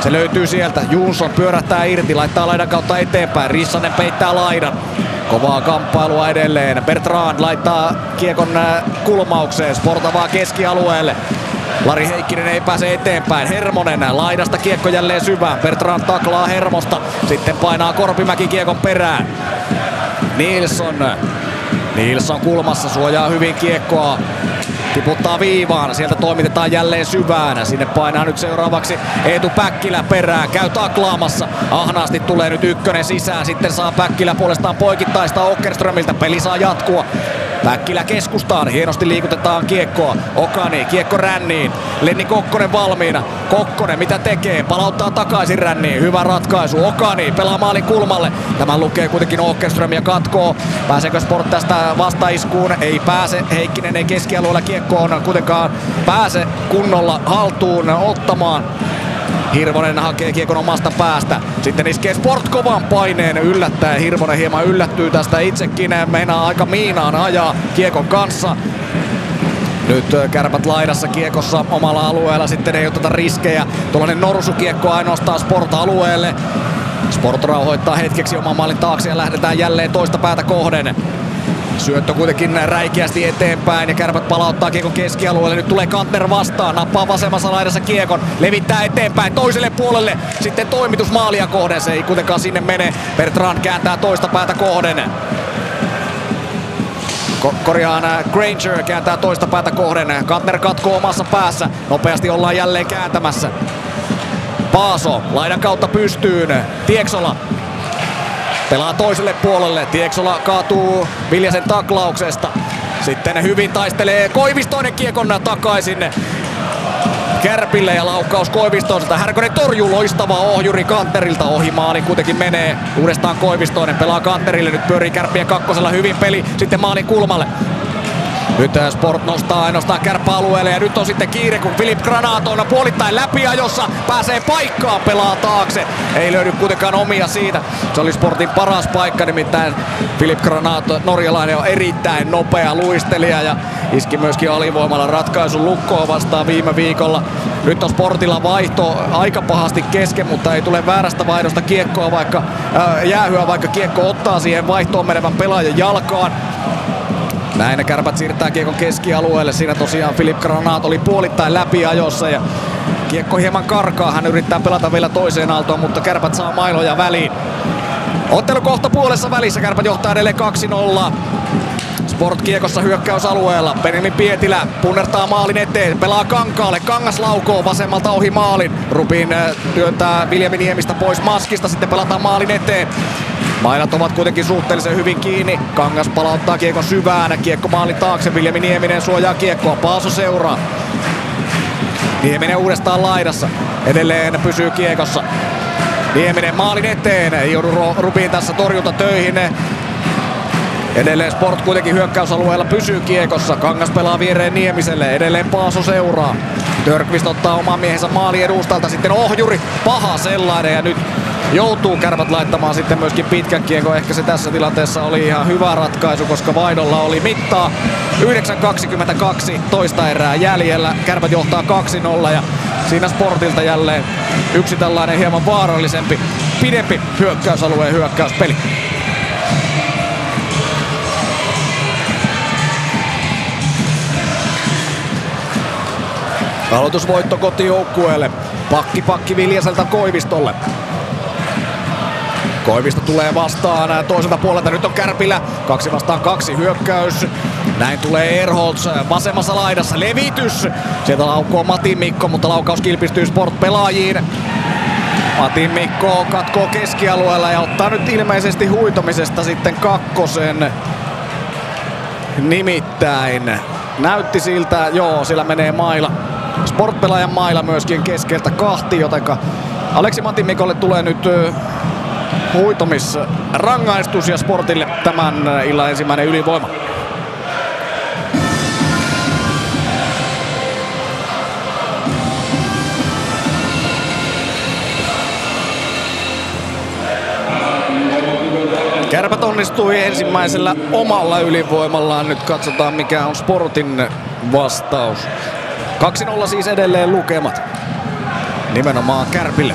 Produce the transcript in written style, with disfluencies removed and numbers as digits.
Se löytyy sieltä. Jonsson pyörähtää irti, laittaa laidan kautta eteenpäin. Rissanen peittää laidan. Kovaa kamppailua edelleen. Bertrand laittaa kiekon kulmaukseen. Sportavaa keskialueelle. Lari Heikkinen ei pääse eteenpäin. Hermonen laidasta kiekko jälleen syvään. Bertrand taklaa Hermosta. Sitten painaa Korpimäki kiekon perään. Nilsson kulmassa suojaa hyvin kiekkoa. Tiputtaa viivaan, sieltä toimitetaan jälleen syvään. Sinne painaa nyt seuraavaksi Eetu Päkkilä perään, käy taklaamassa. Ahnaasti tulee nyt ykkönen sisään, sitten saa Päkkilä puolestaan poikittaista Åkerströmiltä. Peli saa jatkua. Päkkilä keskustaan, hienosti liikutetaan kiekkoa. Okani, kiekko ränniin. Lenni Kokkonen valmiina. Kokkonen mitä tekee? Palauttaa takaisin ränniin. Hyvä ratkaisu. Okani pelaa maalin kulmalle. Tämä lukee kuitenkin Åkerström ja katkoo. Pääseekö Sport tästä vastaiskuun? Ei pääse. Heikkinen ei keskialueella kiekkoon kuitenkaan pääse kunnolla haltuun ottamaan. Hirvonen hakee kiekon omasta päästä. Sitten iskee Sport kovan paineen yllättäen. Hirvonen hieman yllättyy tästä itsekin. Meinaa aika miinaan ajaa kiekon kanssa. Nyt Kärpät laidassa kiekossa omalla alueella. Sitten ei oteta riskejä. Tuollainen norsukiekko ainoastaan Sport-alueelle. Sport rauhoittaa hetkeksi oman maalin taakse ja lähdetään jälleen toista päätä kohden. Syöttö kuitenkin räikeästi eteenpäin ja Kärpät palauttaa kiekon keskialueelle. Nyt tulee Kantner vastaan, nappaa vasemmassa laidassa kiekon, levittää eteenpäin toiselle puolelle. Sitten toimitus maalia kohden, se ei kuitenkaan sinne mene. Bertrand kääntää toista päätä kohden. Granger kääntää toista päätä kohden. Kantner katkoo omassa päässä. Nopeasti ollaan jälleen kääntämässä. Paaso laidan kautta pystyyn. Tieksola pelaa toiselle puolelle. Tieksola kaatuu Viljasen taklauksesta. Sitten hyvin taistelee Koivistoinen kiekon takaisin Kärpille ja laukaus Koivistoiselta. Härkönen torjuu, loistava ohjuri Kantterilta. Ohi maali kuitenkin menee. Uudestaan Koivistoinen pelaa Kantterille. Nyt pyörii Kärppien kakkosella hyvin peli. Sitten maalin kulmalle. Nyt Sport nostaa ainoastaan kärppäalueelle ja nyt on sitten kiire, kun Filip Granato on puolittain läpiajossa. Pääsee paikkaan, pelaa taakse. Ei löydy kuitenkaan omia siitä. Se oli Sportin paras paikka, nimittäin Filip Granato, norjalainen, on erittäin nopea luistelija ja iski myöskin alivoimalla ratkaisun lukkoa vastaan viime viikolla. Nyt on Sportilla vaihto aika pahasti kesken, mutta ei tule väärästä vaihdosta kiekkoa jäähyä, vaikka kiekko ottaa siihen vaihtoon menevän pelaajan jalkaan. Näin Kärpät siirtää kiekon keskialueelle. Siinä tosiaan Filip Granat oli puolittain läpiajossa ja kiekko hieman karkaa. Hän yrittää pelata vielä toiseen aaltoon, mutta Kärpät saa mailoja väliin. Ottelu kohta puolessa välissä. Kärpät johtaa edelleen 2-0. Sport kiekossa hyökkäysalueella. Benjamin Pietilä punnertaa maalin eteen. Pelaa Kankaalle. Kangas laukoo vasemmalta ohi maalin. Rubin työntää Viljami Niemistä pois maskista. Sitten pelataan maalin eteen. Mailat ovat kuitenkin suhteellisen hyvin kiinni. Kangas palauttaa kiekon syvään. Kiekko maalin taakse. Viljami Nieminen suojaa kiekkoa. Paaso seuraa. Nieminen uudestaan laidassa. Edelleen pysyy kiekossa. Nieminen maalin eteen. Ei joudu Rubin tässä torjuntatöihin. Edelleen Sport kuitenkin hyökkäysalueella pysyy kiekossa. Kangas pelaa viereen Niemiselle. Edelleen Paaso seuraa. Törkvist ottaa oman miehensä maali edustalta. Sitten ohjuri. Paha sellainen. Ja nyt joutuu Kärpät laittamaan sitten myöskin pitkän kiekon. Ehkä se tässä tilanteessa oli ihan hyvä ratkaisu, koska vaihdolla oli mittaa. 9.22 toista erää jäljellä. Kärpät johtaa 2-0 ja siinä Sportilta jälleen yksi tällainen hieman vaarallisempi, pidempi hyökkäysalueen hyökkäyspeli. Aloitusvoitto kotijoukkueelle. Pakki Viljaselta Koivistolle. Koivisto tulee vastaan toiselta puolelta. Nyt on Kärpillä 2 vastaan 2 hyökkäys. Näin tulee Erholz vasemmassa laidassa. Levitys. Sieltä laukoo Matin Mikko, mutta laukaus kilpistyy Sport-pelaajiin. Matin Mikko katkoo keskialueella ja ottaa nyt ilmeisesti huitomisesta sitten kakkosen. Nimittäin näytti siltä, joo, sillä menee maila. Sport-pelaajan maila myöskin keskeltä kahti, jotenka Aleksi Matin Mikolle tulee nyt huitomisrangaistus ja Sportille tämän illan ensimmäinen ylivoima. Kärpät onnistui ensimmäisellä omalla ylivoimallaan. Nyt katsotaan mikä on Sportin vastaus. 2-0 siis edelleen lukemat. Nimenomaan Kärpille.